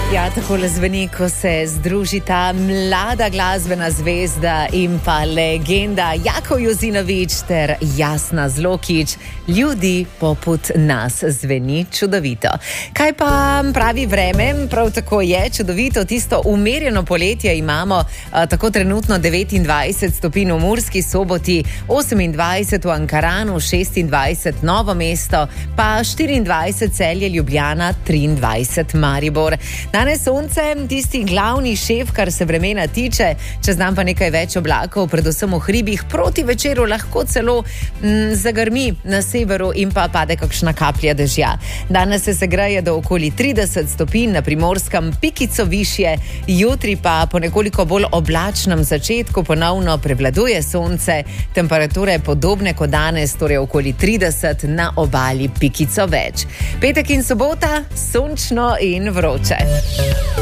Ja, takole zveni, ko se združita mlada glasbena zvezda in pa legenda Jako Jozinović ter Jasna Zlokić. Ljudi poput nas, zveni čudovito. Kaj pa pravi vreme? Prav tako je čudovito, tisto umirjeno poletje imamo, tako trenutno 29 stopinj v Murski Soboti, 28 v Ankaranu, 26 Novo mesto, pa 24 Celje, Ljubljana, 23 Maribor. Danes sonce, tisti glavni šef, kar se vremena tiče, čez dan pa nekaj več oblakov, predvsem v hribih, proti večeru lahko celo zagrmi na severu in pa pade kakšna kaplja dežja. Danes se segreje do okoli 30 stopinj, na Primorskem pikico višje, jutri pa po nekoliko bolj oblačnem začetku ponovno prevladuje sonce, temperature podobne kot danes, torej okoli 30, na obali pikico več. Petek in sobota, sončno in vroče.